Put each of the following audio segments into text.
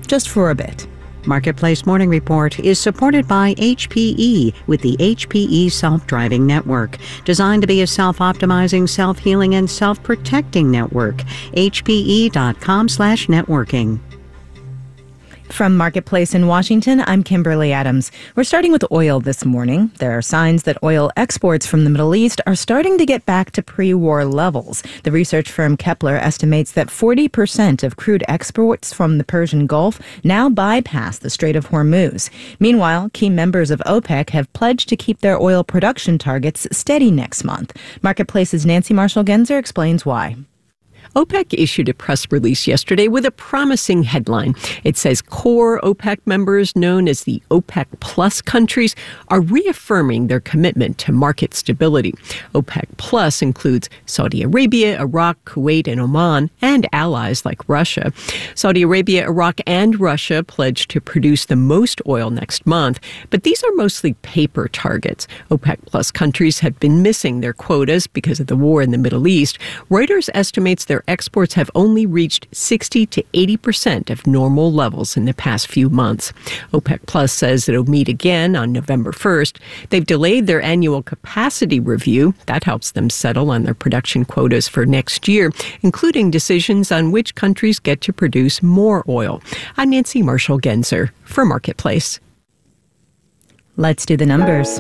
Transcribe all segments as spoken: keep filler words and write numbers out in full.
just for a bit. Marketplace Morning Report is supported by H P E with the H P E Self-Driving Network, designed to be a self-optimizing, self-healing, and self-protecting network. H P E dot com slash networking. From Marketplace in Washington, I'm Kimberly Adams. We're starting with oil this morning. There are signs that oil exports from the Middle East are starting to get back to pre-war levels. The research firm Kepler estimates that forty percent of crude exports from the Persian Gulf now bypass the Strait of Hormuz. Meanwhile, key members of OPEC have pledged to keep their oil production targets steady next month. Marketplace's Nancy Marshall-Genzer explains why. OPEC issued a press release yesterday with a promising headline. It says core OPEC members, known as the OPEC Plus countries, are reaffirming their commitment to market stability. OPEC Plus includes Saudi Arabia, Iraq, Kuwait, and Oman, and allies like Russia. Saudi Arabia, Iraq, and Russia pledged to produce the most oil next month, but these are mostly paper targets. OPEC Plus countries have been missing their quotas because of the war in the Middle East. Reuters estimates their exports have only reached sixty to eighty percent of normal levels in the past few months. OPEC Plus says it'll meet again on November first. They've delayed their annual capacity review. That helps them settle on their production quotas for next year, including decisions on which countries get to produce more oil. I'm Nancy Marshall-Genzer for Marketplace. Let's do the numbers.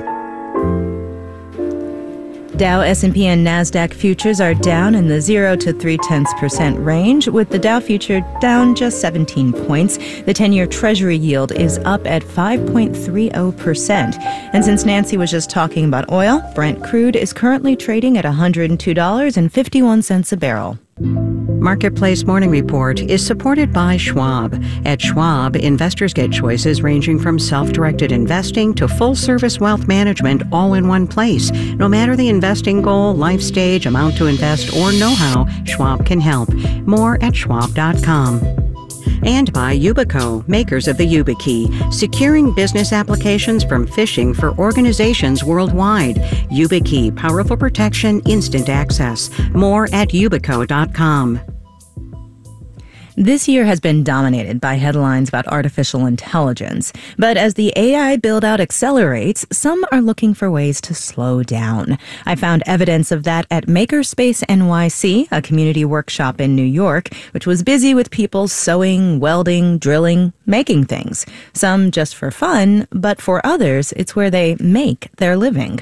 Dow, S and P, and NASDAQ futures are down in the zero to three-tenths percent range, with the Dow future down just seventeen points. The ten-year Treasury yield is up at five point three zero percent. And since Nancy was just talking about oil, Brent crude is currently trading at one hundred two dollars and fifty-one cents a barrel. Marketplace Morning Report is supported by Schwab. At Schwab, investors get choices ranging from self-directed investing to full-service wealth management all in one place. No matter the investing goal, life stage, amount to invest, or know-how, Schwab can help. More at schwab dot com. And by Yubico, makers of the YubiKey, securing business applications from phishing for organizations worldwide. YubiKey, powerful protection, instant access. More at yubico dot com. This year has been dominated by headlines about artificial intelligence. But as the A I build-out accelerates, some are looking for ways to slow down. I found evidence of that at Makerspace N Y C, a community workshop in New York, which was busy with people sewing, welding, drilling, making things. Some just for fun, but for others, it's where they make their living.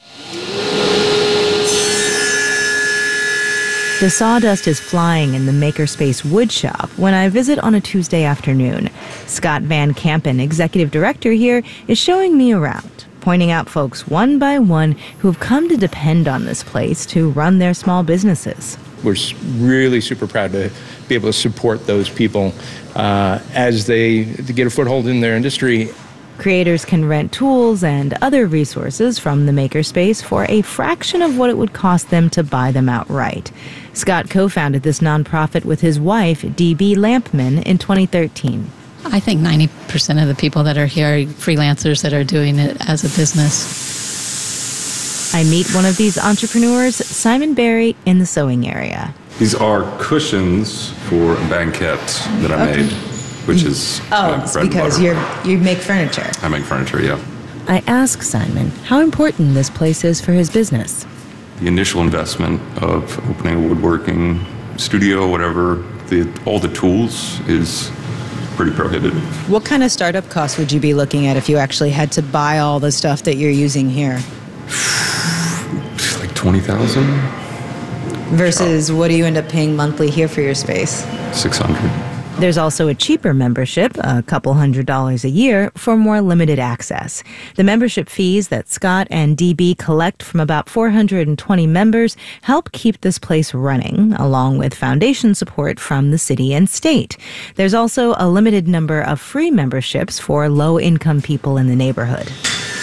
The sawdust is flying in the Makerspace woodshop when I visit on a Tuesday afternoon. Scott Van Kampen, executive director here, is showing me around, pointing out folks one by one who have come to depend on this place to run their small businesses. We're really super proud to be able to support those people uh, as they get a foothold in their industry. Creators can rent tools and other resources from the Makerspace for a fraction of what it would cost them to buy them outright. Scott co-founded this nonprofit with his wife, D B Lampman, in twenty thirteen. I think ninety percent of the people that are here are freelancers that are doing it as a business. I meet one of these entrepreneurs, Simon Berry, in the sewing area. These are cushions for a banquette that I okay. made. Which is oh, it's because you're you make furniture. I make furniture, yeah. I ask Simon how important this place is for his business. The initial investment of opening a woodworking studio, whatever, the, all the tools is pretty prohibitive. What kind of startup costs would you be looking at if you actually had to buy all the stuff that you're using here? Like twenty thousand dollars. Versus oh. what do you end up paying monthly here for your space? six hundred dollars. There's also a cheaper membership, a couple hundred dollars a year, for more limited access. The membership fees that Scott and D B collect from about four hundred twenty members help keep this place running, along with foundation support from the city and state. There's also a limited number of free memberships for low-income people in the neighborhood.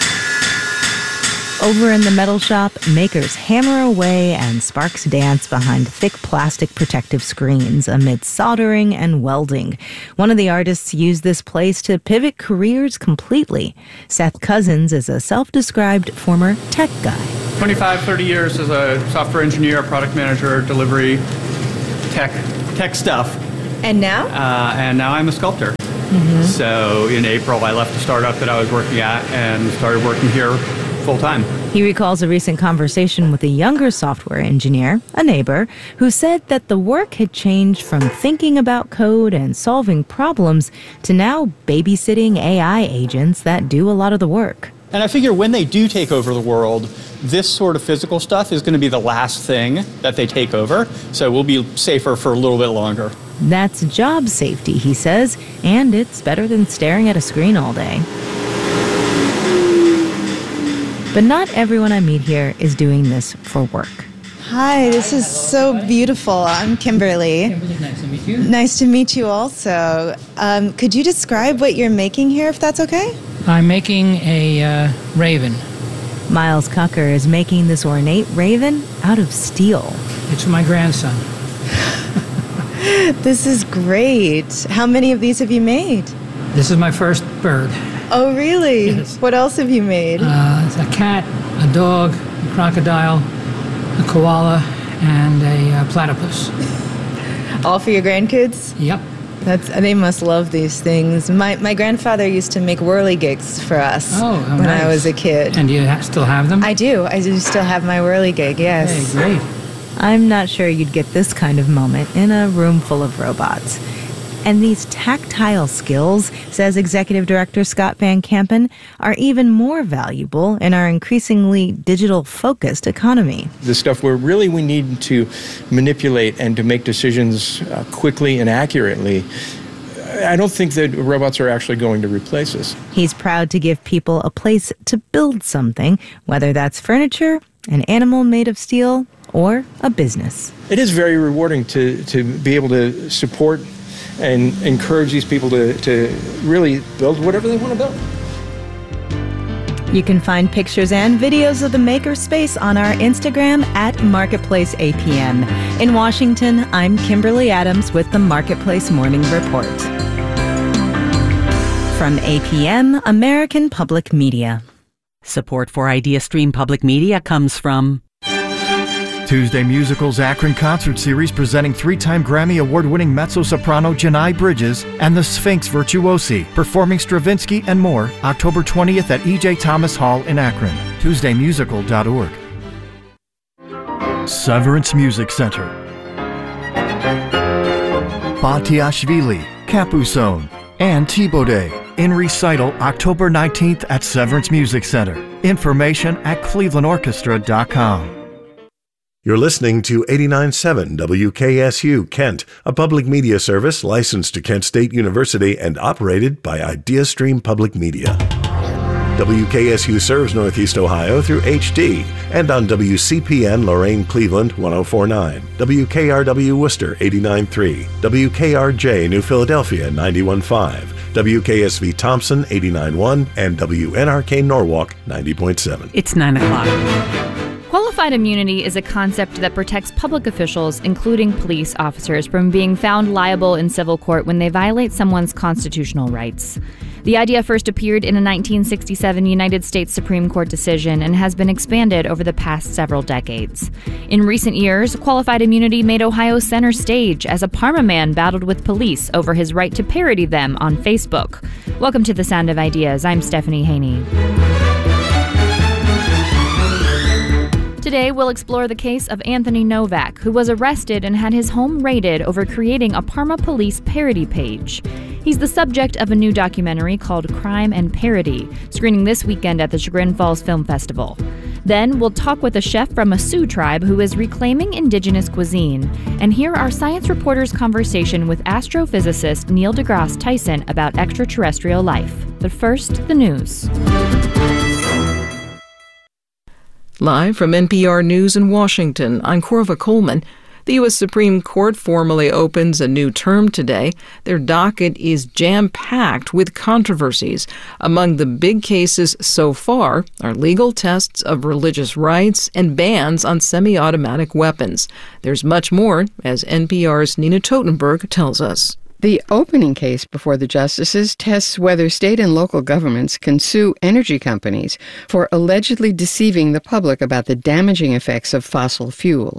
Over in the metal shop, makers hammer away and sparks dance behind thick plastic protective screens amid soldering and welding. One of the artists used this place to pivot careers completely. Seth Cousins is a self-described former tech guy. twenty-five, thirty years as a software engineer, product manager, delivery, tech, tech stuff. And now? Uh, and now I'm a sculptor. Mm-hmm. So in April, I left the startup that I was working at and started working here full-time. He recalls a recent conversation with a younger software engineer, a neighbor, who said that the work had changed from thinking about code and solving problems to now babysitting A I agents that do a lot of the work. And I figure when they do take over the world, this sort of physical stuff is going to be the last thing that they take over, so we'll be safer for a little bit longer. That's job safety, he says, and it's better than staring at a screen all day. But not everyone I meet here is doing this for work. Hi, this is so beautiful. I'm Kimberly. Kimberly, nice to meet you. Nice to meet you also. Um, could you describe what you're making here, if that's okay? I'm making a uh, raven. Miles Cucker is making this ornate raven out of steel. It's for my grandson. This is great. How many of these have you made? This is my first bird. Oh, really? Yes. What else have you made? Uh, it's a cat, a dog, a crocodile, a koala, and a uh, platypus. All for your grandkids? Yep. That's, they must love these things. My my grandfather used to make whirligigs for us Oh, how when nice. I was a kid. And do you ha- still have them? I do. I do still have my whirligig, yes. Hey, great. I'm not sure you'd get this kind of moment in a room full of robots. And these tactile skills, says Executive Director Scott Van Kampen, are even more valuable in our increasingly digital-focused economy. The stuff where really we need to manipulate and to make decisions uh, quickly and accurately, I don't think that robots are actually going to replace us. He's proud to give people a place to build something, whether that's furniture, an animal made of steel, or a business. It is very rewarding to, to be able to support and encourage these people to, to really build whatever they want to build. You can find pictures and videos of the Makerspace on our Instagram at Marketplace A P M. In Washington, I'm Kimberly Adams with the Marketplace Morning Report. From A P M, American Public Media. Support for IdeaStream Public Media comes from Tuesday Musicals Akron Concert Series presenting three-time Grammy Award-winning mezzo-soprano Janai Bridges and the Sphinx Virtuosi, performing Stravinsky and more, October twentieth at E J Thomas Hall in Akron. Tuesday Musical dot org. Severance Music Center. Batiashvili, Capuzone, and Thibaudet in recital October nineteenth at Severance Music Center. Information at cleveland orchestra dot com. You're listening to eighty-nine point seven W K S U Kent, a public media service licensed to Kent State University and operated by IdeaStream Public Media. W K S U serves Northeast Ohio through H D and on W C P N Lorain Cleveland one oh four point nine, W K R W Worcester eighty-nine point three, W K R J New Philadelphia ninety-one point five, W K S V Thompson eighty-nine point one, and W N R K Norwalk ninety point seven. It's nine o'clock. Qualified immunity is a concept that protects public officials, including police officers, from being found liable in civil court when they violate someone's constitutional rights. The idea first appeared in a nineteen sixty-seven United States Supreme Court decision and has been expanded over the past several decades. In recent years, qualified immunity made Ohio center stage as a Parma man battled with police over his right to parody them on Facebook. Welcome to The Sound of Ideas. I'm Stephanie Haney. Today, we'll explore the case of Anthony Novak, who was arrested and had his home raided over creating a Parma police parody page. He's the subject of a new documentary called Crime and Parody, screening this weekend at the Chagrin Falls Film Festival. Then, we'll talk with a chef from a Sioux tribe who is reclaiming indigenous cuisine, and hear our science reporter's conversation with astrophysicist Neil deGrasse Tyson about extraterrestrial life. But first, the news. Live from N P R News in Washington, I'm Corva Coleman. The U S Supreme Court formally opens a new term today. Their docket is jam-packed with controversies. Among the big cases so far are legal tests of religious rights and bans on semi-automatic weapons. There's much more, as N P R's Nina Totenberg tells us. The opening case before the justices tests whether state and local governments can sue energy companies for allegedly deceiving the public about the damaging effects of fossil fuels.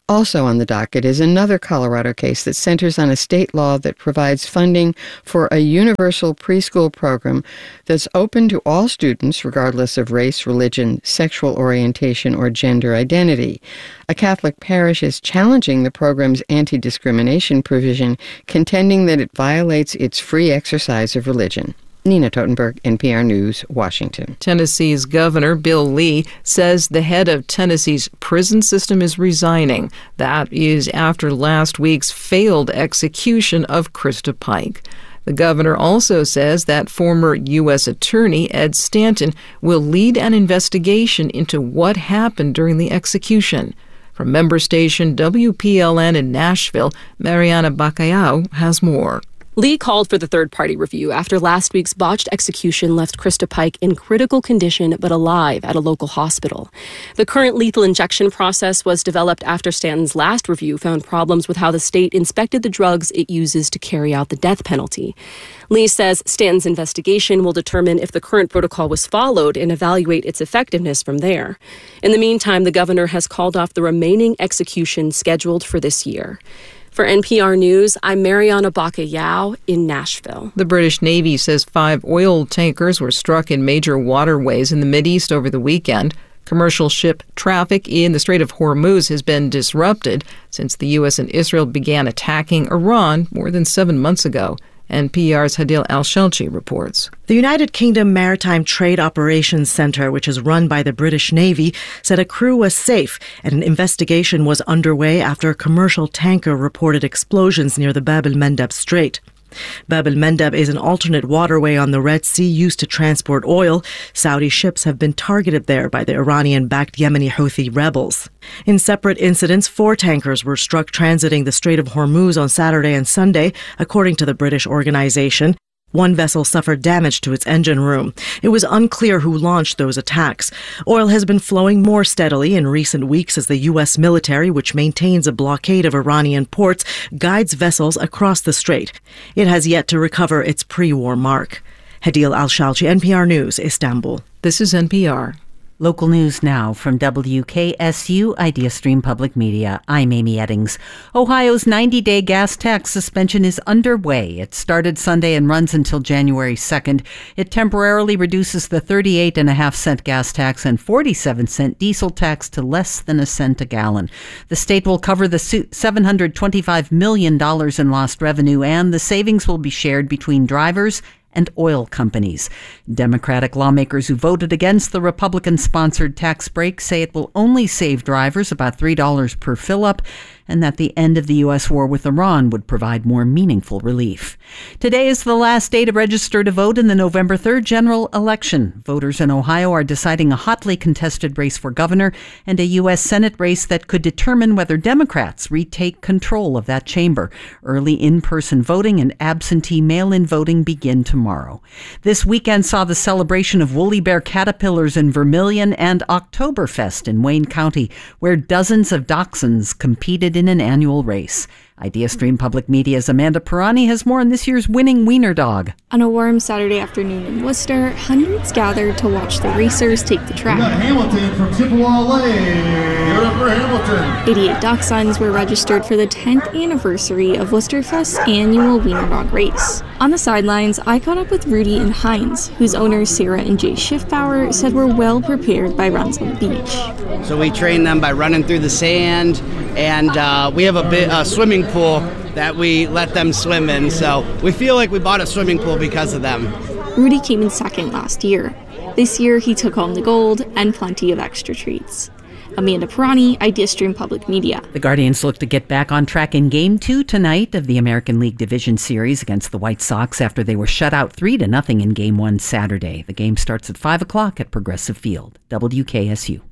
Also on the docket is another Colorado case that centers on a state law that provides funding for a universal preschool program that's open to all students regardless of race, religion, sexual orientation, or gender identity. A Catholic parish is challenging the program's anti-discrimination provision, contending that it violates its free exercise of religion. Nina Totenberg, N P R News, Washington. Tennessee's Governor Bill Lee says the head of Tennessee's prison system is resigning. That is after last week's failed execution of Krista Pike. The governor also says that former U S Attorney Ed Stanton will lead an investigation into what happened during the execution. From member station W P L N in Nashville, Mariana Bacallao has more. Lee called for the third-party review after last week's botched execution left Krista Pike in critical condition but alive at a local hospital. The current lethal injection process was developed after Stanton's last review found problems with how the state inspected the drugs it uses to carry out the death penalty. Lee says Stanton's investigation will determine if the current protocol was followed and evaluate its effectiveness from there. In the meantime, the governor has called off the remaining executions scheduled for this year. For N P R News, I'm Mariana Bacallao in Nashville. The British Navy says five oil tankers were struck in major waterways in the Mideast over the weekend. Commercial ship traffic in the Strait of Hormuz has been disrupted since the U S and Israel began attacking Iran more than seven months ago. N P R's Hadil Al-Shelchi reports. The United Kingdom Maritime Trade Operations Centre, which is run by the British Navy, said a crew was safe and an investigation was underway after a commercial tanker reported explosions near the Bab el-Mandeb Strait. Bab el-Mandeb is an alternate waterway on the Red Sea used to transport oil. Saudi ships have been targeted there by the Iranian-backed Yemeni Houthi rebels. In separate incidents, four tankers were struck transiting the Strait of Hormuz on Saturday and Sunday, according to the British organization. One vessel suffered damage to its engine room. It was unclear who launched those attacks. Oil has been flowing more steadily in recent weeks as the U S military, which maintains a blockade of Iranian ports, guides vessels across the strait. It has yet to recover its pre-war mark. Hadil Al-Shalchi, N P R News, Istanbul. This is N P R. Local news now from W K S U IdeaStream Public Media. I'm Amy Eddings. Ohio's ninety-day gas tax suspension is underway. It started Sunday and runs until January second. It temporarily reduces the thirty-eight point five cent gas tax and forty-seven cent diesel tax to less than a cent a gallon. The state will cover the seven hundred twenty-five million dollars in lost revenue, and the savings will be shared between drivers and oil companies. Democratic lawmakers who voted against the Republican-sponsored tax break say it will only save drivers about three dollars per fill-up, and that the end of the U S war with Iran would provide more meaningful relief. Today is the last day to register to vote in the November third general election. Voters in Ohio are deciding a hotly contested race for governor and a U S Senate race that could determine whether Democrats retake control of that chamber. Early in-person voting and absentee mail-in voting begin tomorrow. This weekend saw the celebration of woolly bear caterpillars in Vermilion and Oktoberfest in Wayne County, where dozens of dachshunds competed in an annual race. IdeaStream Public Media's Amanda Pirani has more on this year's winning wiener dog. On a warm Saturday afternoon in Worcester, hundreds gathered to watch the racers take the track. We got Hamilton from Chippewa Lane. You're up for Hamilton. eighty-eight dachshunds were registered for the tenth anniversary of Worcesterfest's annual wiener dog race. On the sidelines, I caught up with Rudy and Heinz, whose owners Sarah and Jay Schiffbauer said were well prepared by runs on the beach. So we train them by running through the sand, and uh, we have a bit a swimming pool that we let them swim in, so we feel like we bought a swimming pool because of them. Rudy came in second last year. This year he took home the gold and plenty of extra treats. Amanda Pirani, IdeaStream Public Media. The Guardians look to get back on track in Game two tonight of the American League Division Series against the White Sox after they were shut out three to nothing in Game one Saturday. The game starts at five o'clock at Progressive Field. W K S U.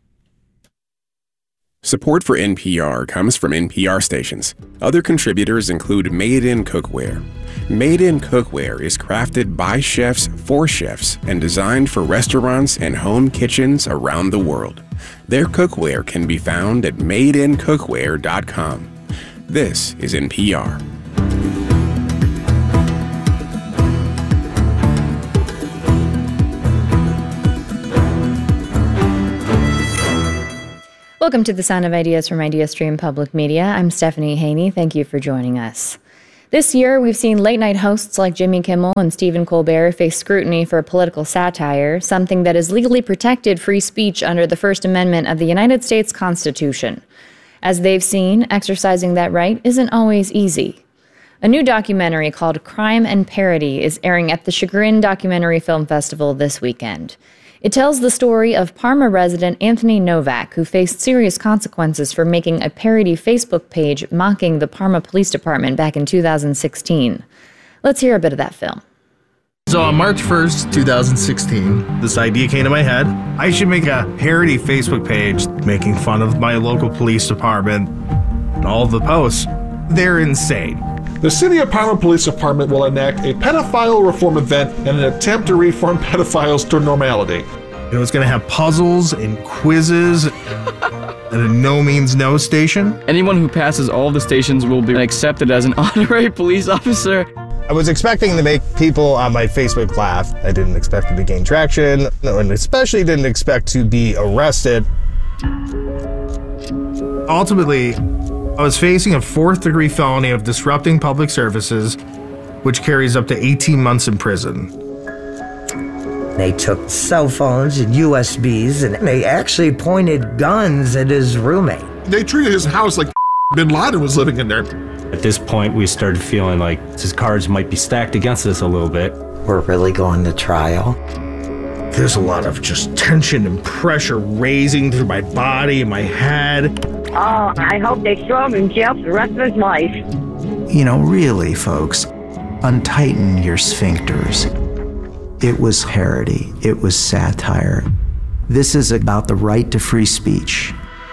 Support for N P R comes from N P R stations. Other contributors include Made in Cookware. Made in Cookware is crafted by chefs for chefs and designed for restaurants and home kitchens around the world. Their cookware can be found at made in cookware dot com. This is N P R. Welcome to the Sound of Ideas from IdeaStream Public Media. I'm Stephanie Haney. Thank you for joining us. This year, we've seen late-night hosts like Jimmy Kimmel and Stephen Colbert face scrutiny for political satire, something that is legally protected free speech under the First Amendment of the United States Constitution. As they've seen, exercising that right isn't always easy. A new documentary called Crime and Parody is airing at the Chagrin Documentary Film Festival this weekend. It tells the story of Parma resident Anthony Novak, who faced serious consequences for making a parody Facebook page mocking the Parma Police Department back in two thousand sixteen. Let's hear a bit of that film. So on March first, twenty sixteen, this idea came to my head. I should make a parody Facebook page making fun of my local police department. All the posts, they're insane. The City of Parma Police Department will enact a pedophile reform event in an attempt to reform pedophiles to normality. You know, it's going to have puzzles and quizzes and a no means no station. Anyone who passes all of the stations will be accepted as an honorary police officer. I was expecting to make people on my Facebook laugh. I didn't expect it to gain traction, and especially didn't expect to be arrested. Ultimately, I was facing a fourth degree felony of disrupting public services, which carries up to eighteen months in prison. They took cell phones and U S Bs, and they actually pointed guns at his roommate. They treated his house like Bin Laden was living in there. At this point, we started feeling like his cards might be stacked against us a little bit. We're really going to trial. There's a lot of just tension and pressure raising through my body and my head. Oh, I hope they throw him in jail for the rest of his life. You know, really, folks, untighten your sphincters. It was parody. It was satire. This is about the right to free speech.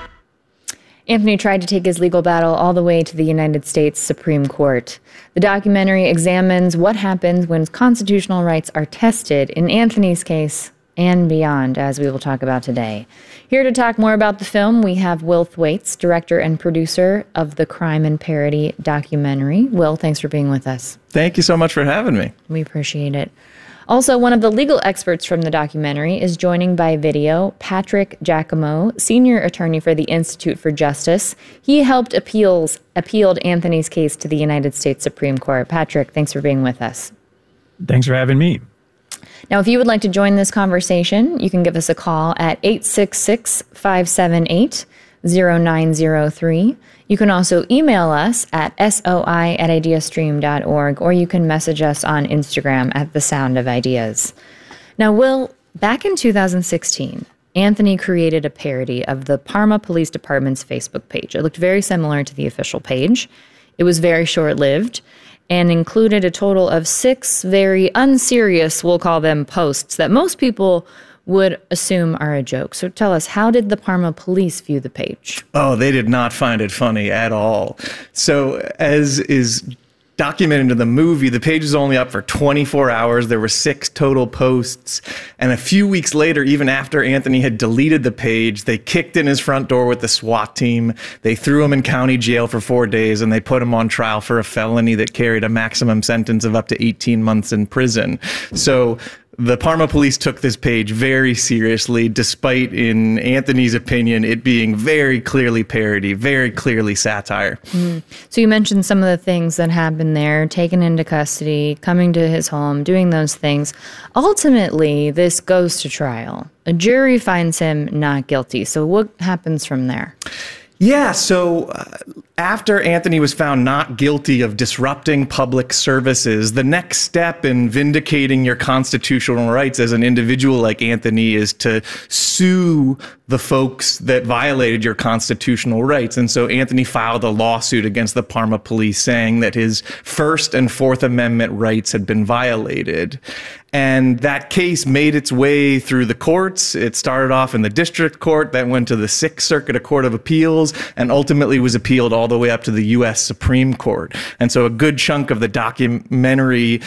Anthony tried to take his legal battle all the way to the United States Supreme Court. The documentary examines what happens when constitutional rights are tested, in Anthony's case, and beyond, as we will talk about today. Here to talk more about the film, we have Will Thwaites, director and producer of the Crime and Parody documentary. Will, thanks for being with us. Thank you so much for having me. We appreciate it. Also, one of the legal experts from the documentary is joining by video Patrick Giacomo, senior attorney for the Institute for Justice. He helped appeals appealed Anthony's case to the United States Supreme Court. Patrick, thanks for being with us. Thanks for having me. Now, if you would like to join this conversation, you can give us a call at eight six six, five seven eight, zero nine zero three. You can also email us at soi at ideastream dot org, or you can message us on Instagram at The Sound of Ideas. Now, Will, back in two thousand sixteen, Anthony created a parody of the Parma Police Department's Facebook page. It looked very similar to the official page. It was very short-lived and included a total of six very unserious, we'll call them, posts that most people would assume are a joke. So tell us, how did the Parma police view the page? Oh, they did not find it funny at all. So as is documented in the movie, the page was only up for twenty-four hours. There were six total posts. And a few weeks later, even after Anthony had deleted the page, they kicked in his front door with the SWAT team. They threw him in county jail for four days, and they put him on trial for a felony that carried a maximum sentence of up to eighteen months in prison. So the Parma police took this page very seriously, despite, in Anthony's opinion, it being very clearly parody, very clearly satire. Mm. So you mentioned some of the things that happened there, taken into custody, coming to his home, doing those things. Ultimately, this goes to trial. A jury finds him not guilty. So what happens from there? Yeah, so uh, after Anthony was found not guilty of disrupting public services, the next step in vindicating your constitutional rights as an individual like Anthony is to sue the folks that violated your constitutional rights. And so Anthony filed a lawsuit against the Parma police saying that his First and Fourth Amendment rights had been violated. And that case made its way through the courts. It started off in the district court, then went to the Sixth Circuit Court of Appeals, and ultimately was appealed all the way up to the U S Supreme Court. And so a good chunk of the documentary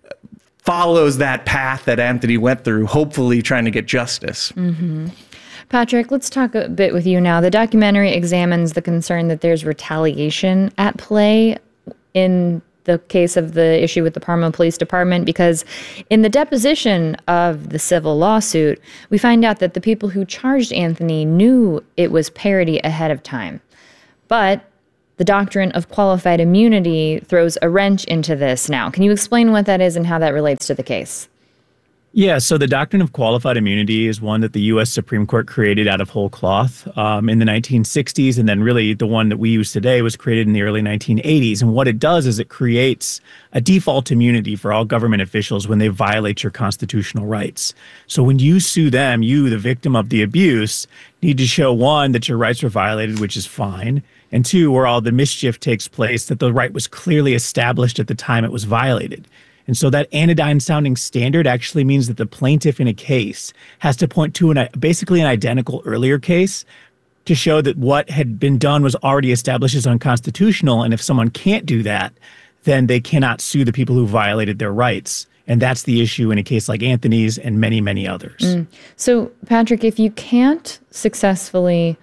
follows that path that Anthony went through, hopefully trying to get justice. Mm-hmm. Patrick, let's talk a bit with you now. The documentary examines the concern that there's retaliation at play in the case of the issue with the Parma Police Department, because in the deposition of the civil lawsuit, we find out that the people who charged Anthony knew it was parody ahead of time. But the doctrine of qualified immunity throws a wrench into this now. Can you explain what that is and how that relates to the case? Yeah, so the doctrine of qualified immunity is one that the U S Supreme Court created out of whole cloth um, in the nineteen sixties, and then really the one that we use today was created in the early nineteen eighties. And what it does is it creates a default immunity for all government officials when they violate your constitutional rights. So when you sue them, you, the victim of the abuse, need to show, one, that your rights were violated, which is fine, and two, where all the mischief takes place, that the right was clearly established at the time it was violated. And so that anodyne-sounding standard actually means that the plaintiff in a case has to point to an, basically an identical earlier case to show that what had been done was already established as unconstitutional. And if someone can't do that, then they cannot sue the people who violated their rights. And that's the issue in a case like Anthony's and many, many others. Mm. So, Patrick, if you can't successfully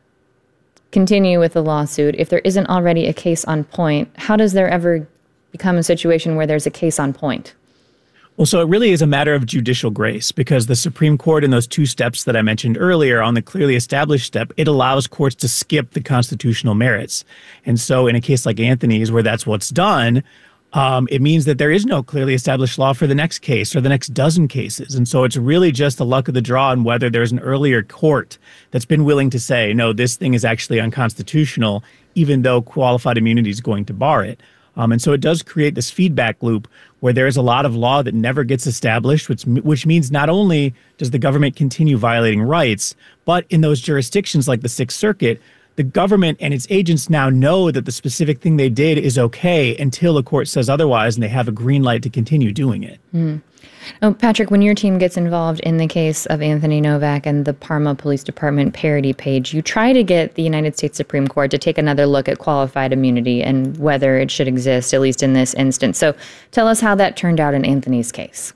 continue with the lawsuit, if there isn't already a case on point, how does there ever become a situation where there's a case on point? Well, so it really is a matter of judicial grace, because the Supreme Court in those two steps that I mentioned earlier, on the clearly established step, it allows courts to skip the constitutional merits. And so in a case like Anthony's, where that's what's done, um, it means that there is no clearly established law for the next case or the next dozen cases. And so it's really just the luck of the draw on whether there's an earlier court that's been willing to say, no, this thing is actually unconstitutional, even though qualified immunity is going to bar it. Um, and so it does create this feedback loop where there is a lot of law that never gets established, which, which means not only does the government continue violating rights, but in those jurisdictions like the Sixth Circuit, the government and its agents now know that the specific thing they did is okay until a court says otherwise, and they have a green light to continue doing it. Mm. Oh, Patrick, when your team gets involved in the case of Anthony Novak and the Parma Police Department parody page, you try to get the United States Supreme Court to take another look at qualified immunity and whether it should exist, at least in this instance. So tell us how that turned out in Anthony's case.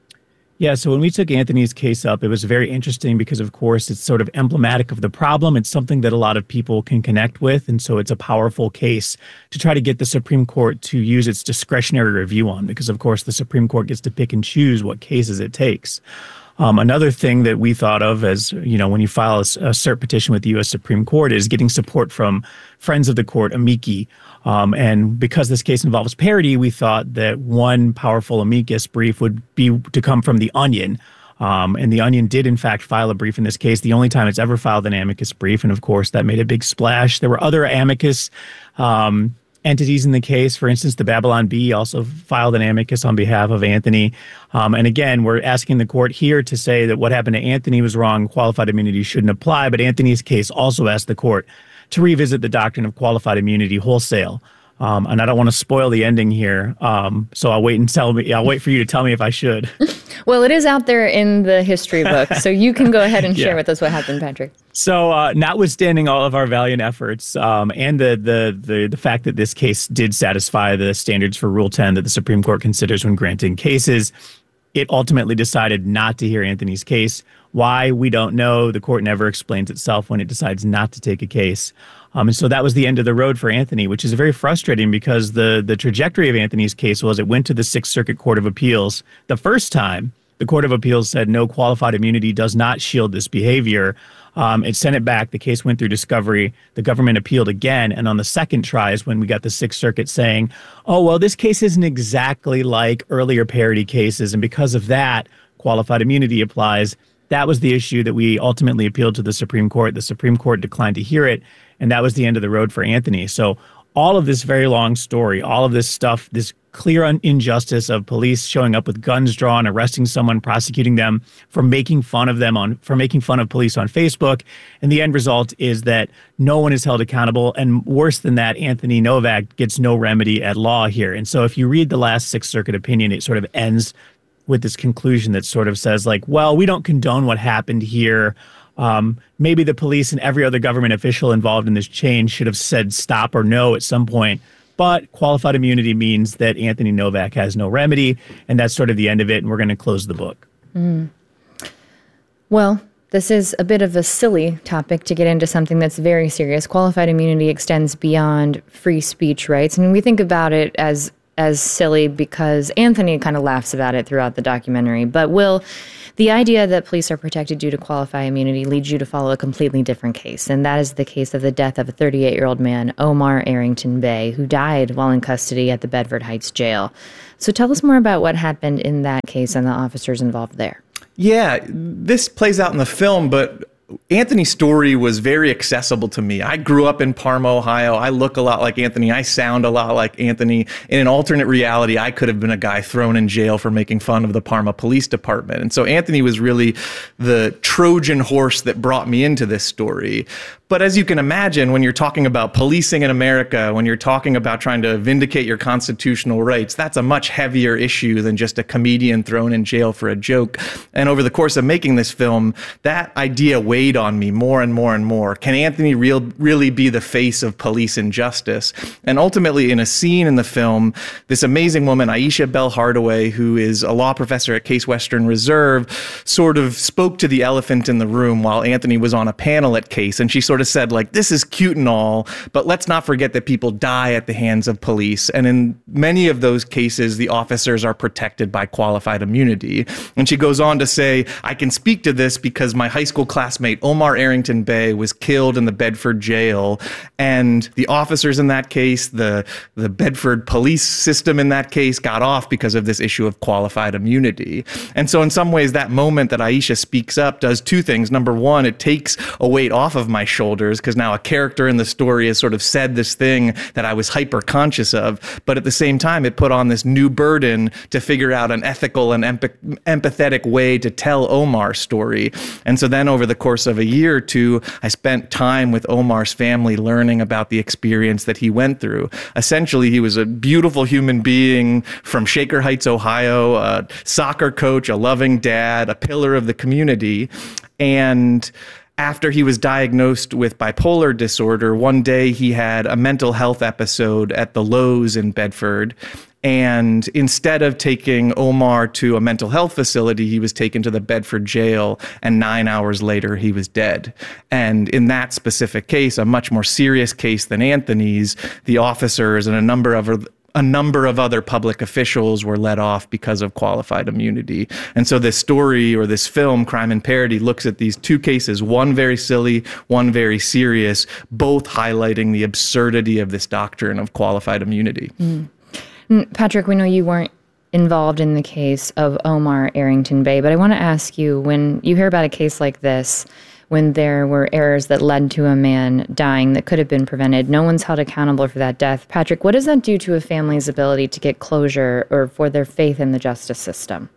Yeah, so when we took Anthony's case up, it was very interesting because, of course, it's sort of emblematic of the problem. It's something that a lot of people can connect with, and so it's a powerful case to try to get the Supreme Court to use its discretionary review on, because, of course, the Supreme Court gets to pick and choose what cases it takes. Um, another thing that we thought of as, you know, when you file a, a cert petition with the U S Supreme Court is getting support from friends of the court, amici. Um, and because this case involves parody, we thought that one powerful amicus brief would be to come from The Onion. Um, and The Onion did, in fact, file a brief in this case, the only time it's ever filed an amicus brief. And, of course, that made a big splash. There were other amicus um entities in the case. For instance, the Babylon Bee also filed an amicus on behalf of Anthony. Um, and again, we're asking the court here to say that what happened to Anthony was wrong. Qualified immunity shouldn't apply. But Anthony's case also asked the court to revisit the doctrine of qualified immunity wholesale. Um, and I don't want to spoil the ending here. Um, so I'll wait and tell me. I'll wait for you to tell me if I should. Well, it is out there in the history book, so you can go ahead and share yeah. with us what happened, Patrick. So, uh, notwithstanding all of our valiant efforts um, and the, the the the fact that this case did satisfy the standards for Rule ten that the Supreme Court considers when granting cases, it ultimately decided not to hear Anthony's case. Why? We don't know. The court never explains itself when it decides not to take a case. Um, and so that was the end of the road for Anthony, which is very frustrating because the, the trajectory of Anthony's case was it went to the Sixth Circuit Court of Appeals. The first time, the Court of Appeals said no, qualified immunity does not shield this behavior. Um, it sent it back. The case went through discovery. The government appealed again. And on the second try is when we got the Sixth Circuit saying, oh, well, this case isn't exactly like earlier parody cases. And because of that, qualified immunity applies. That was the issue that we ultimately appealed to the Supreme Court. The Supreme Court declined to hear it. And that was the end of the road for Anthony. So all of this very long story, all of this stuff, this clear injustice of police showing up with guns drawn, arresting someone, prosecuting them for making fun of them on, for making fun of police on Facebook. And the end result is that no one is held accountable. And worse than that, Anthony Novak gets no remedy at law here. And so if you read the last Sixth Circuit opinion, it sort of ends with this conclusion that sort of says like, well, we don't condone what happened here. Um, maybe the police and every other government official involved in this chain should have said stop or no at some point. But qualified immunity means that Anthony Novak has no remedy, and that's sort of the end of it, and we're going to close the book. Mm. Well, this is a bit of a silly topic to get into something that's very serious. Qualified immunity extends beyond free speech rights, and we think about it as as silly because Anthony kind of laughs about it throughout the documentary. But Will, the idea that police are protected due to qualified immunity leads you to follow a completely different case, and that is the case of the death of a thirty-eight-year-old man, Omar Arrington Bey, who died while in custody at the Bedford Heights jail. So tell us more about what happened in that case and the officers involved there. Yeah, this plays out in the film, but Anthony's story was very accessible to me. I grew up in Parma, Ohio. I look a lot like Anthony. I sound a lot like Anthony. In an alternate reality, I could have been a guy thrown in jail for making fun of the Parma Police Department. And so Anthony was really the Trojan horse that brought me into this story. But as you can imagine, when you're talking about policing in America, when you're talking about trying to vindicate your constitutional rights, that's a much heavier issue than just a comedian thrown in jail for a joke. And over the course of making this film, that idea weighed on me more and more and more. Can Anthony real, really be the face of police injustice? And ultimately, in a scene in the film, this amazing woman, Aisha Bell Hardaway, who is a law professor at Case Western Reserve, sort of spoke to the elephant in the room while Anthony was on a panel at Case. And she sort of said, like, this is cute and all, but let's not forget that people die at the hands of police. And in many of those cases, the officers are protected by qualified immunity. And she goes on to say, I can speak to this because my high school classmate, Omar Arrington Bey, was killed in the Bedford jail. And the officers in that case, the, the Bedford police system in that case, got off because of this issue of qualified immunity. And so in some ways, that moment that Aisha speaks up does two things. Number one, it takes a weight off of my shoulders, because now a character in the story has sort of said this thing that I was hyper conscious of. But at the same time, it put on this new burden to figure out an ethical and empath- empathetic way to tell Omar's story. And so then over the course of a year or two, I spent time with Omar's family learning about the experience that he went through. Essentially, he was a beautiful human being from Shaker Heights, Ohio, a soccer coach, a loving dad, a pillar of the community. And after he was diagnosed with bipolar disorder, one day he had a mental health episode at the Lowe's in Bedford. And instead of taking Omar to a mental health facility, he was taken to the Bedford jail, and nine hours later, he was dead. And in that specific case, a much more serious case than Anthony's, the officers and a number of a number of other public officials were let off because of qualified immunity. And so this story, or this film, Crime and Parody, looks at these two cases, one very silly, one very serious, both highlighting the absurdity of this doctrine of qualified immunity. Mm. Patrick, we know you weren't involved in the case of Omar Arrington Bey, but I want to ask you, when you hear about a case like this, when there were errors that led to a man dying that could have been prevented, no one's held accountable for that death. Patrick, what does that do to a family's ability to get closure or for their faith in the justice system?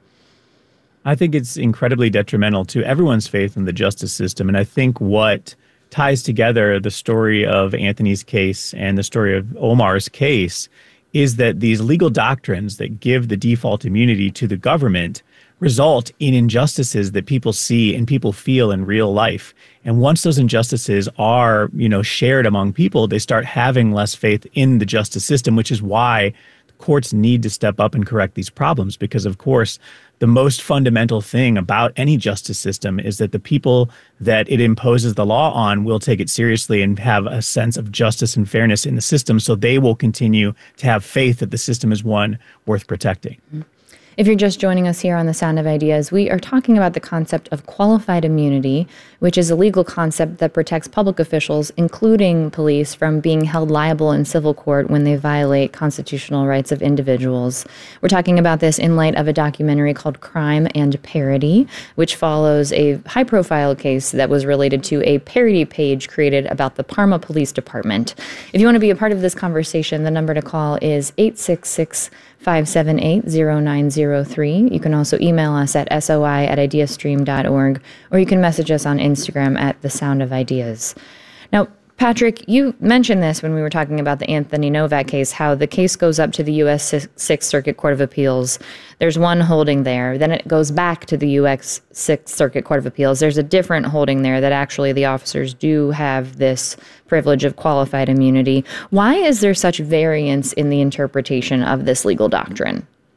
I think it's incredibly detrimental to everyone's faith in the justice system. And I think what ties together the story of Anthony's case and the story of Omar's case is that these legal doctrines that give the default immunity to the government result in injustices that people see and people feel in real life. And once those injustices are, you know, shared among people, they start having less faith in the justice system, which is why courts need to step up and correct these problems. Because, of course, the most fundamental thing about any justice system is that the people that it imposes the law on will take it seriously and have a sense of justice and fairness in the system, so they will continue to have faith that the system is one worth protecting. Mm-hmm. If you're just joining us here on The Sound of Ideas, we are talking about the concept of qualified immunity, which is a legal concept that protects public officials, including police, from being held liable in civil court when they violate constitutional rights of individuals. We're talking about this in light of a documentary called Crime and Parody, which follows a high-profile case that was related to a parody page created about the Parma Police Department. If you want to be a part of this conversation, the number to call is eight six six, five seven eight, zero nine zero three. You can also email us at soi at ideastream dot org, or you can message us on Instagram at The Sound of Ideas. Now, Patrick, you mentioned this when we were talking about the Anthony Novak case, how the case goes up to the U S Sixth Circuit Court of Appeals. There's one holding there. Then it goes back to the U S Sixth Circuit Court of Appeals. There's a different holding there that actually the officers do have this privilege of qualified immunity. Why is there such variance in the interpretation of this legal doctrine?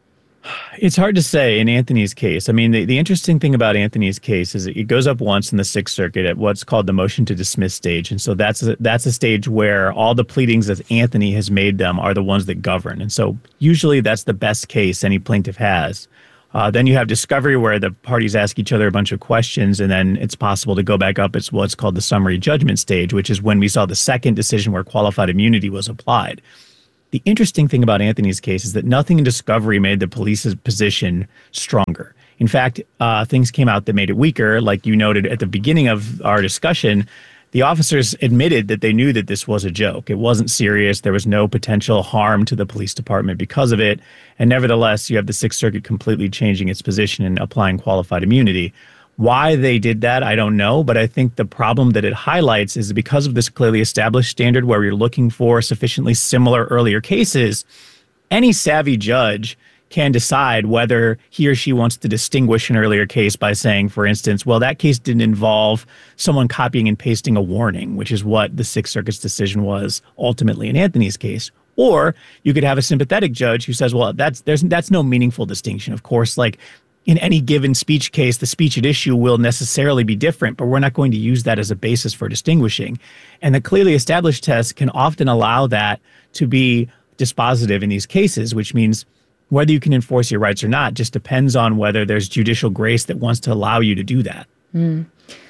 It's hard to say in Anthony's case. I mean, the, the interesting thing about Anthony's case is it goes up once in the Sixth Circuit at what's called the motion to dismiss stage. And so that's a, that's a stage where all the pleadings that Anthony has made them are the ones that govern. And so usually that's the best case any plaintiff has. Uh, then you have discovery where the parties ask each other a bunch of questions, and then it's possible to go back up. It's what's called the summary judgment stage, which is when we saw the second decision where qualified immunity was applied. The interesting thing about Anthony's case is that nothing in discovery made the police's position stronger. In fact, uh, things came out that made it weaker. Like you noted at the beginning of our discussion, the officers admitted that they knew that this was a joke. It wasn't serious. There was no potential harm to the police department because of it. And nevertheless, you have the Sixth Circuit completely changing its position and applying qualified immunity. Why they did that, I don't know, but I think the problem that it highlights is because of this clearly established standard where you're looking for sufficiently similar earlier cases, any savvy judge can decide whether he or she wants to distinguish an earlier case by saying, for instance, well, that case didn't involve someone copying and pasting a warning, which is what the Sixth Circuit's decision was ultimately in Anthony's case. Or you could have a sympathetic judge who says, well, that's there's that's no meaningful distinction. Of course, like in any given speech case, the speech at issue will necessarily be different, but we're not going to use that as a basis for distinguishing. And the clearly established test can often allow that to be dispositive in these cases, which means whether you can enforce your rights or not just depends on whether there's judicial grace that wants to allow you to do that. Mm.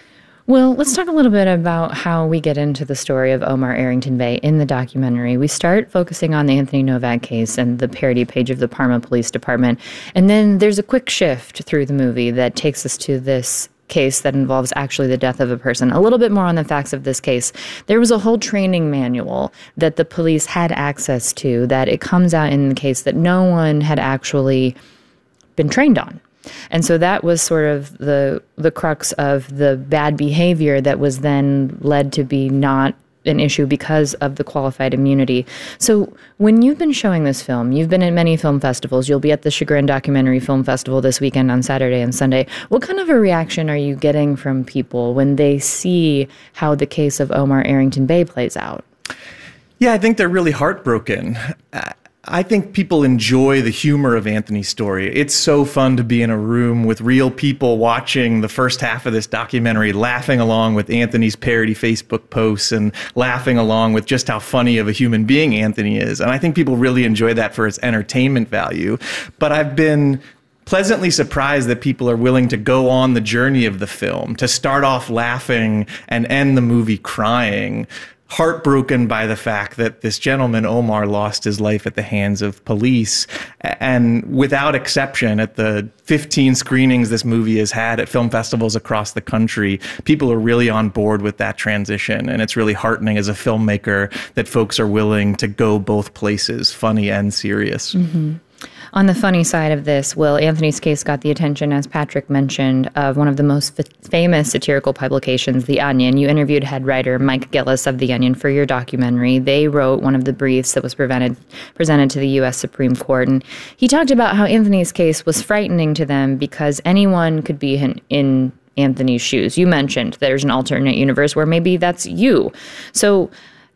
Well, let's talk a little bit about how we get into the story of Omar Arrington Bay in the documentary. We start focusing on the Anthony Novak case and the parody page of the Parma Police Department. And then there's a quick shift through the movie that takes us to this case that involves actually the death of a person. A little bit more on the facts of this case. There was a whole training manual that the police had access to that it comes out in the case that no one had actually been trained on. And so that was sort of the the crux of the bad behavior that was then led to be not an issue because of the qualified immunity. So when you've been showing this film, you've been at many film festivals, you'll be at the Chagrin Documentary Film Festival this weekend on Saturday and Sunday. What kind of a reaction are you getting from people when they see how the case of Omar Arrington Bay plays out? Yeah, I think they're really heartbroken. Uh, I think people enjoy the humor of Anthony's story. It's so fun to be in a room with real people watching the first half of this documentary, laughing along with Anthony's parody Facebook posts and laughing along with just how funny of a human being Anthony is. And I think people really enjoy that for its entertainment value. But I've been pleasantly surprised that people are willing to go on the journey of the film, to start off laughing and end the movie crying, heartbroken by the fact that this gentleman, Omar, lost his life at the hands of police. And without exception, at the fifteen screenings this movie has had at film festivals across the country, people are really on board with that transition. And it's really heartening as a filmmaker that folks are willing to go both places, funny and serious. Mm-hmm. On the funny side of this, Will, Anthony's case got the attention, as Patrick mentioned, of one of the most f- famous satirical publications, The Onion. You interviewed head writer Mike Gillis of The Onion for your documentary. They wrote one of the briefs that was prevented, presented to the U S Supreme Court. And he talked about how Anthony's case was frightening to them because anyone could be in, in Anthony's shoes. You mentioned there's an alternate universe where maybe that's you. So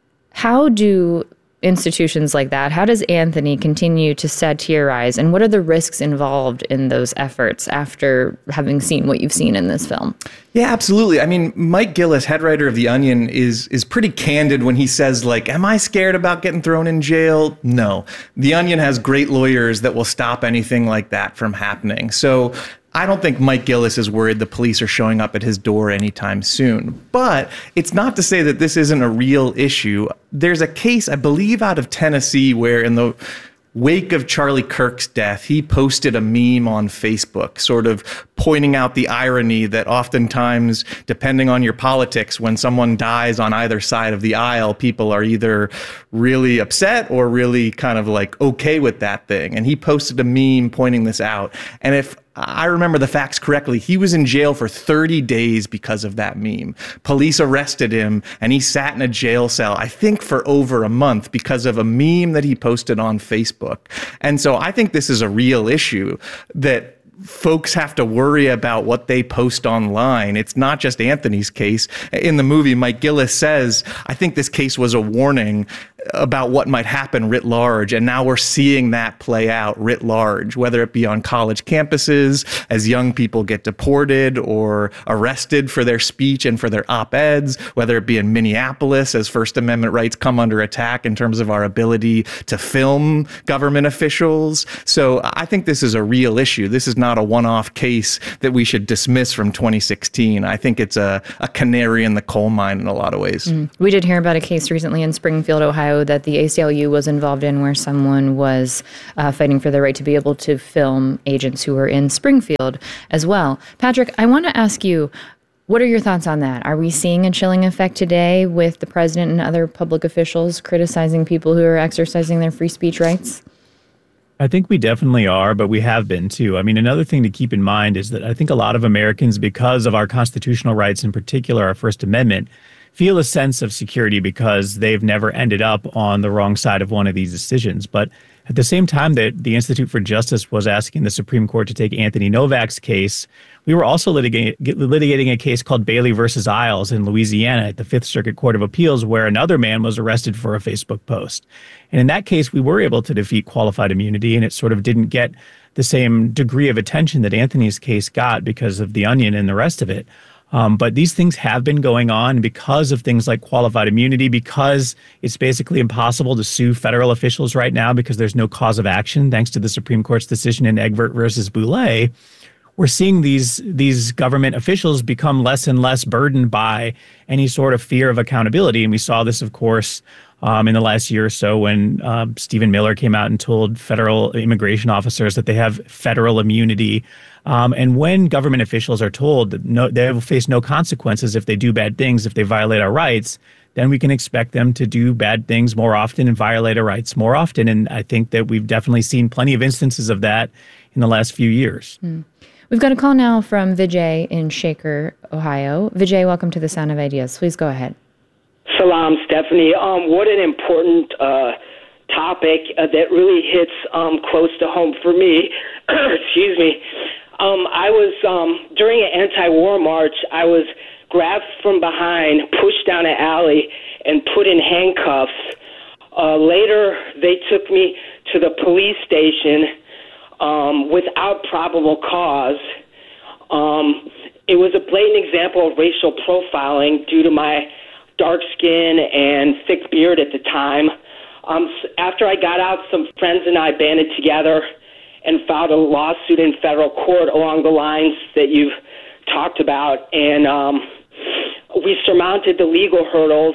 how do institutions like that, how does Anthony continue to satirize, and what are the risks involved in those efforts after having seen what you've seen in this film? Yeah, absolutely. I mean, Mike Gillis, head writer of The Onion, is is pretty candid when he says, like, am I scared about getting thrown in jail? No. The Onion has great lawyers that will stop anything like that from happening. So I don't think Mike Gillis is worried the police are showing up at his door anytime soon. But it's not to say that this isn't a real issue. There's a case, I believe, out of Tennessee where in the wake of Charlie Kirk's death, he posted a meme on Facebook, sort of pointing out the irony that oftentimes, depending on your politics, when someone dies on either side of the aisle, people are either really upset or really kind of like okay with that thing. And he posted a meme pointing this out. And if I remember the facts correctly, he was in jail for thirty days because of that meme. Police arrested him and he sat in a jail cell, I think for over a month because of a meme that he posted on Facebook. And so I think this is a real issue that folks have to worry about what they post online. It's not just Anthony's case. In the movie, Mike Gillis says, I think this case was a warning about what might happen writ large. And now we're seeing that play out writ large, whether it be on college campuses as young people get deported or arrested for their speech and for their op-eds, whether it be in Minneapolis as First Amendment rights come under attack in terms of our ability to film government officials. So I think this is a real issue. This is not a one-off case that we should dismiss from twenty sixteen. I think it's a, a canary in the coal mine in a lot of ways. Mm. We did hear about a case recently in Springfield, Ohio, that the A C L U was involved in, where someone was uh, fighting for the right to be able to film agents who were in Springfield as well. Patrick, I want to ask you, what are your thoughts on that? Are we seeing a chilling effect today with the president and other public officials criticizing people who are exercising their free speech rights? I think we definitely are, but we have been too. I mean, another thing to keep in mind is that I think a lot of Americans, because of our constitutional rights, in particular our First Amendment, feel a sense of security because they've never ended up on the wrong side of one of these decisions. But at the same time that the Institute for Justice was asking the Supreme Court to take Anthony Novak's case, we were also litigating, litigating a case called Bailey versus Isles in Louisiana at the Fifth Circuit Court of Appeals, where another man was arrested for a Facebook post. And in that case, we were able to defeat qualified immunity, and it sort of didn't get the same degree of attention that Anthony's case got because of The Onion and the rest of it. Um, but these things have been going on because of things like qualified immunity, because it's basically impossible to sue federal officials right now because there's no cause of action, thanks to the Supreme Court's decision in Egbert versus Boulay. We're seeing these these government officials become less and less burdened by any sort of fear of accountability. And we saw this, of course, um, in the last year or so when uh, Stephen Miller came out and told federal immigration officers that they have federal immunity. Um, and when government officials are told that no, they will face no consequences if they do bad things, if they violate our rights, then we can expect them to do bad things more often and violate our rights more often. And I think that we've definitely seen plenty of instances of that in the last few years. Mm. We've got a call now from Vijay in Shaker, Ohio. Vijay, welcome to The Sound of Ideas. Please go ahead. Salam, Stephanie. Um, what an important uh, topic uh, that really hits um, close to home for me. Excuse me. Um, I was, um, during an anti-war march, I was grabbed from behind, pushed down an alley, and put in handcuffs. Uh, later, they took me to the police station um, without probable cause. Um, it was a blatant example of racial profiling due to my dark skin and thick beard at the time. Um, after I got out, some friends and I banded together and filed a lawsuit in federal court along the lines that you've talked about. And um, we surmounted the legal hurdles,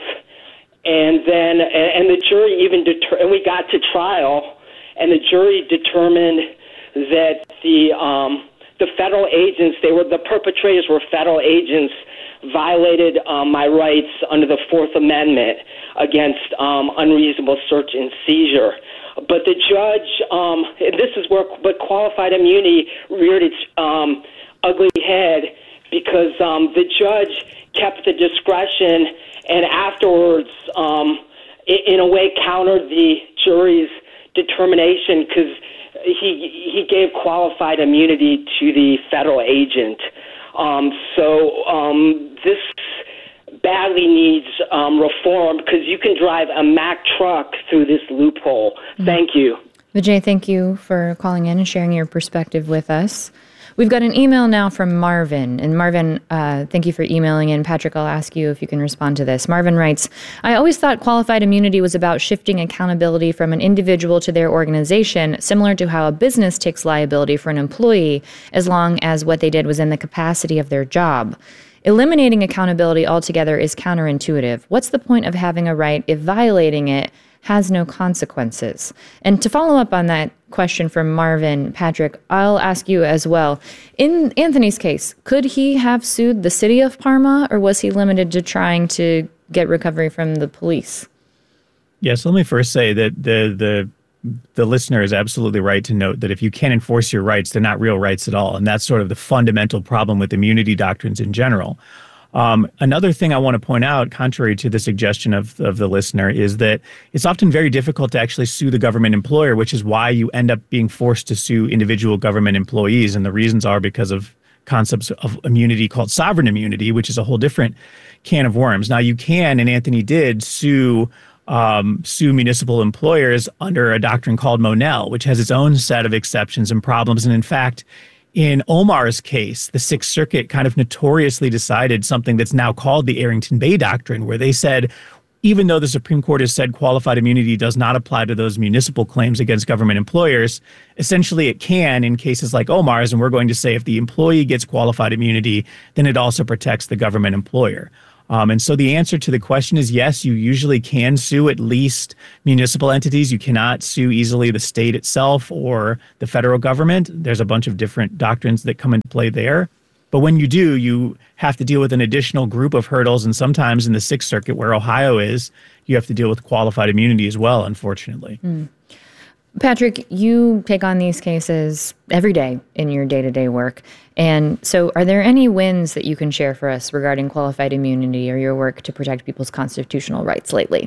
and then and the jury even deter- and we got to trial, and the jury determined that the um, the federal agents, they were the perpetrators were federal agents, violated um, my rights under the Fourth Amendment against um, unreasonable search and seizure. But the judge, um, this is where but qualified immunity reared its um, ugly head, because um, the judge kept the discretion and afterwards, um, in a way, countered the jury's determination, because he he gave qualified immunity to the federal agent. Um, so um, this badly needs um, reform, because you can drive a Mack truck through this loophole. Mm-hmm. Thank you. Vijay, thank you for calling in and sharing your perspective with us. We've got an email now from Marvin. And Marvin, uh, thank you for emailing in. Patrick, I'll ask you if you can respond to this. Marvin writes, I always thought qualified immunity was about shifting accountability from an individual to their organization, similar to how a business takes liability for an employee as long as what they did was in the capacity of their job. Eliminating accountability altogether is counterintuitive. What's the point of having a right if violating it has no consequences? And to follow up on that question from Marvin, Patrick, I'll ask you as well. In Anthony's case, could he have sued the city of Parma, or was he limited to trying to get recovery from the police? Yes, let me first say that the the the listener is absolutely right to note that if you can't enforce your rights, they're not real rights at all. And that's sort of the fundamental problem with immunity doctrines in general. Um, another thing I want to point out, contrary to the suggestion of, of the listener, is that it's often very difficult to actually sue the government employer, which is why you end up being forced to sue individual government employees. And the reasons are because of concepts of immunity called sovereign immunity, which is a whole different can of worms. Now, you can, and Anthony did, sue um, sue municipal employers under a doctrine called Monell, which has its own set of exceptions and problems. And in fact, in Omar's case, the Sixth Circuit kind of notoriously decided something that's now called the Arrington Bay Doctrine, where they said, even though the Supreme Court has said qualified immunity does not apply to those municipal claims against government employers, essentially it can in cases like Omar's. And we're going to say if the employee gets qualified immunity, then it also protects the government employer. Um, and so the answer to the question is yes, you usually can sue at least municipal entities. You cannot sue easily the state itself or the federal government. There's a bunch of different doctrines that come into play there. But when you do, you have to deal with an additional group of hurdles. And sometimes in the Sixth Circuit, where Ohio is, you have to deal with qualified immunity as well, unfortunately. Mm. Patrick, you take on these cases every day in your day-to-day work. And so are there any wins that you can share for us regarding qualified immunity or your work to protect people's constitutional rights lately?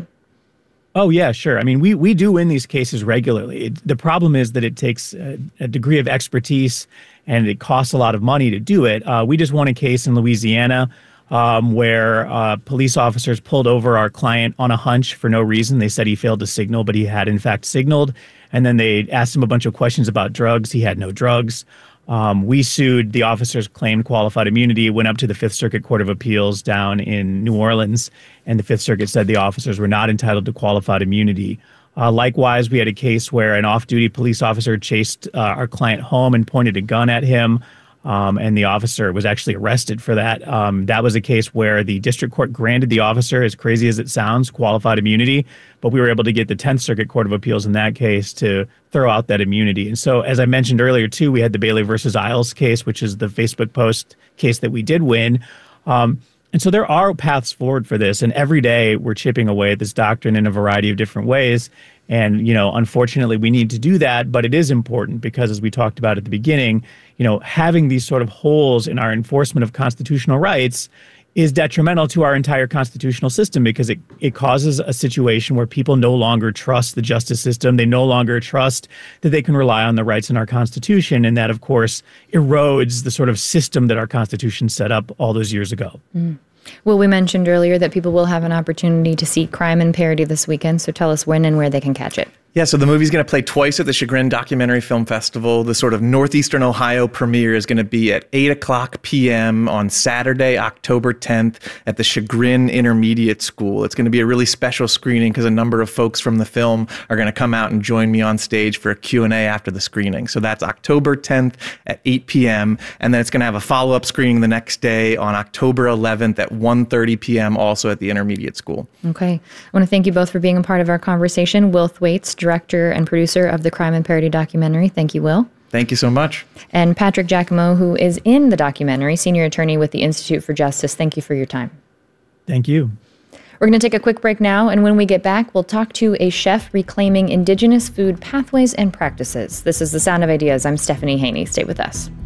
Oh, yeah, sure. I mean, we, we do win these cases regularly. It, the problem is that it takes a, a degree of expertise and it costs a lot of money to do it. Uh, we just won a case in Louisiana um, where uh, police officers pulled over our client on a hunch for no reason. They said he failed to signal, but he had in fact signaled. And then they asked him a bunch of questions about drugs. He had no drugs. Um, we sued. The officers claimed qualified immunity, went up to the Fifth Circuit Court of Appeals down in New Orleans, and the Fifth Circuit said the officers were not entitled to qualified immunity. Uh, likewise, we had a case where an off-duty police officer chased uh, our client home and pointed a gun at him, um, and the officer was actually arrested for that. Um, that was a case where the district court granted the officer, as crazy as it sounds, qualified immunity, but we were able to get the Tenth Circuit Court of Appeals in that case to throw out that immunity. And so, as I mentioned earlier, too, we had the Bailey versus Isles case, which is the Facebook post case that we did win. Um, and so there are paths forward for this. And every day we're chipping away at this doctrine in a variety of different ways. And, you know, unfortunately, we need to do that. But it is important because, as we talked about at the beginning, you know, having these sort of holes in our enforcement of constitutional rights is detrimental to our entire constitutional system because it, it causes a situation where people no longer trust the justice system. They no longer trust that they can rely on the rights in our Constitution. And that, of course, erodes the sort of system that our Constitution set up all those years ago. Mm. Well, we mentioned earlier that people will have an opportunity to see Crime and Parody this weekend. So tell us when and where they can catch it. Yeah, so the movie's going to play twice at the Chagrin Documentary Film Festival. The sort of Northeastern Ohio premiere is going to be at eight o'clock p.m. on Saturday, October tenth at the Chagrin Intermediate School. It's going to be a really special screening because a number of folks from the film are going to come out and join me on stage for a Q and A after the screening. So that's October tenth at eight p.m. And then it's going to have a follow-up screening the next day on October eleventh at one thirty p.m. also at the Intermediate School. Okay. I want to thank you both for being a part of our conversation. Will Thwaites, director and producer of the Crime and Parody documentary. Thank you, Will. Thank you so much. And Patrick Giacomo, who is in the documentary, senior attorney with the Institute for Justice. Thank you for your time. Thank you. We're going to take a quick break now, and when we get back, we'll talk to a chef reclaiming indigenous food pathways and practices. This is The Sound of Ideas. I'm Stephanie Haney. Stay with us.